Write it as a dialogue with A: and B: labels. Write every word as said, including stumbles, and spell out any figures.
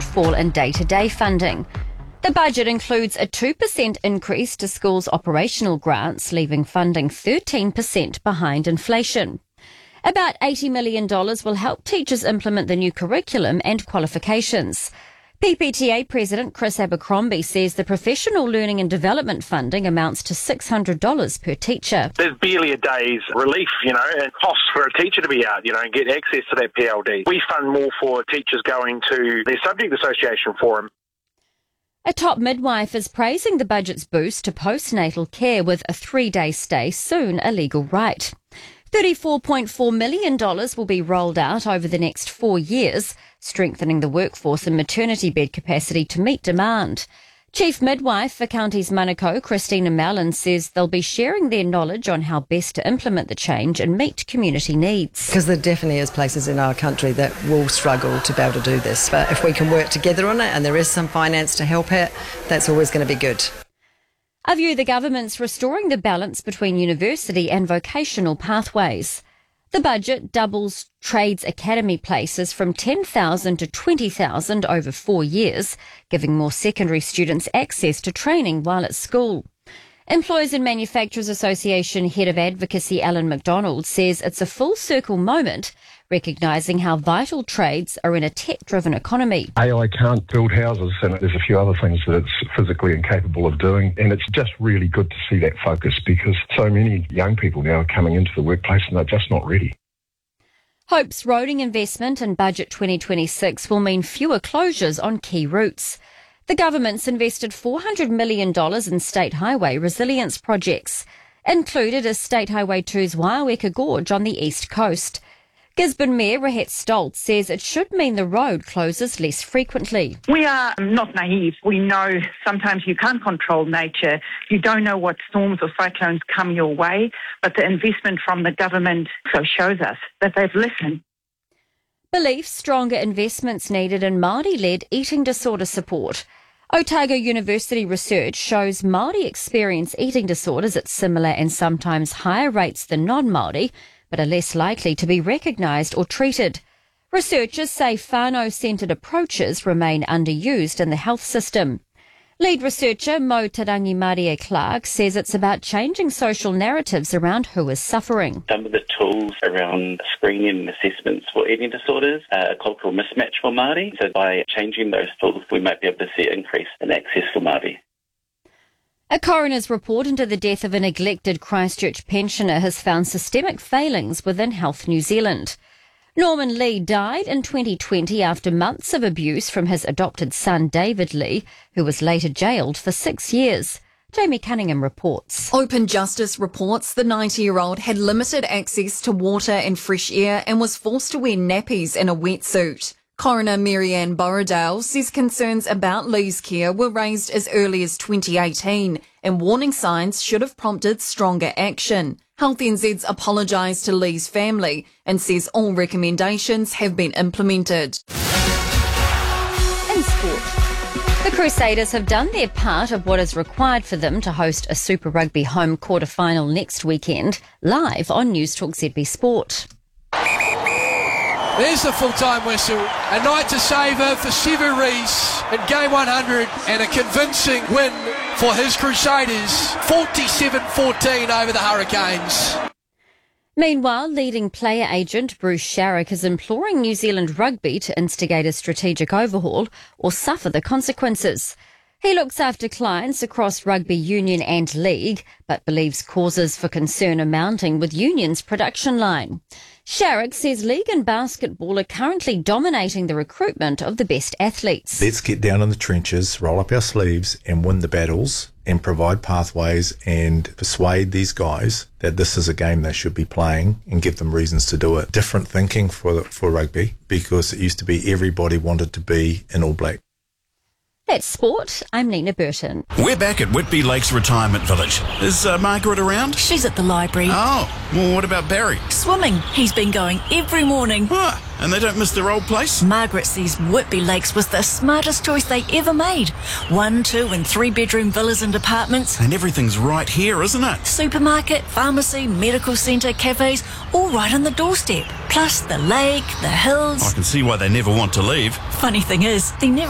A: shortfall in day-to-day funding. The budget includes a two percent increase to schools' operational grants, leaving funding thirteen percent behind inflation. About eighty million dollars will help teachers implement the new curriculum and qualifications. P P T A President Chris Abercrombie says the professional learning and development funding amounts to six hundred dollars per teacher.
B: There's barely a day's relief, you know, and costs for a teacher to be out, you know, and get access to that P L D. We fund more for teachers going to their subject association forum.
A: A top midwife is praising the budget's boost to postnatal care, with a three-day stay soon a legal right. thirty-four point four million dollars will be rolled out over the next four years, strengthening the workforce and maternity bed capacity to meet demand. Chief Midwife for Counties Manukau, Christina Mallon, says they'll be sharing their knowledge on how best to implement the change and meet community needs.
C: Because there definitely is places in our country that will struggle to be able to do this. But if we can work together on it and there is some finance to help it, that's always going to be good.
A: A view the government's restoring the balance between university and vocational pathways. The budget doubles trades academy places from ten thousand to twenty thousand over four years, giving more secondary students access to training while at school. Employers and Manufacturers Association Head of Advocacy Alan McDonald says it's a full circle moment, recognising how vital trades are in a tech-driven economy.
D: A I can't build houses, and there's a few other things that it's physically incapable of doing, and it's just really good to see that focus, because so many young people now are coming into the workplace and they're just not ready.
A: Hope's roading investment in Budget twenty twenty-six will mean fewer closures on key routes. The government's invested four hundred million dollars in state highway resilience projects. Included is State Highway two's Waiaweka Gorge on the east coast. Gisborne Mayor Rahet Stoltz says it should mean the road closes less frequently.
E: We are not naive. We know sometimes you can't control nature. You don't know what storms or cyclones come your way, but the investment from the government so shows us that they've listened.
A: Believes stronger investments needed in Māori-led eating disorder support. Otago University research shows Māori experience eating disorders at similar and sometimes higher rates than non-Māori, but are less likely to be recognised or treated. Researchers say whānau-centred approaches remain underused in the health system. Lead researcher Mo Tarangi Marie Clark says it's about changing social narratives around who is suffering.
F: Some of the tools around screening and assessments for eating disorders are a cultural mismatch for Māori. So by changing those tools, we might be able to see an increase in access for Māori.
A: A coroner's report into the death of a neglected Christchurch pensioner has found systemic failings within Health New Zealand. Norman Lee died in twenty twenty after months of abuse from his adopted son David Lee, who was later jailed for six years. Jamie Cunningham reports.
G: Open Justice reports the ninety-year-old had limited access to water and fresh air and was forced to wear nappies and a wetsuit. Coroner Marianne Borrowdale says concerns about Lee's care were raised as early as twenty eighteen, and warning signs should have prompted stronger action. Health N Z's apologised to Lee's family and says all recommendations have been implemented.
A: In sport, the Crusaders have done their part of what is required for them to host a Super Rugby home quarter-final next weekend, live on News Talk Z B Sport.
H: There's the full-time whistle. A night to savour for Sevu Reece in game one hundred, and a convincing win for his Crusaders, forty-seven fourteen over the Hurricanes.
A: Meanwhile, leading player agent Bruce Sharrock is imploring New Zealand Rugby to instigate a strategic overhaul or suffer the consequences. He looks after clients across rugby union and league, but believes causes for concern are mounting with union's production line. Sharrock says league and basketball are currently dominating the recruitment of the best athletes.
I: Let's get down in the trenches, roll up our sleeves and win the battles and provide pathways and persuade these guys that this is a game they should be playing and give them reasons to do it. Different thinking for for rugby, because it used to be everybody wanted to be in All Black.
A: That's sport. I'm Nina Burton.
J: We're back at Whitby Lakes Retirement Village. Is uh, Margaret around?
K: She's at the library.
J: Oh, well, what about Barry?
K: Swimming. He's been going every morning.
J: Ah, and they don't miss their old place?
K: Margaret says Whitby Lakes was the smartest choice they ever made. One, two and three bedroom villas and apartments.
J: And everything's right here, isn't it?
K: Supermarket, pharmacy, medical centre, cafes, all right on the doorstep. Plus the lake, the hills.
J: I can see why they never want to leave.
K: Funny thing is, they never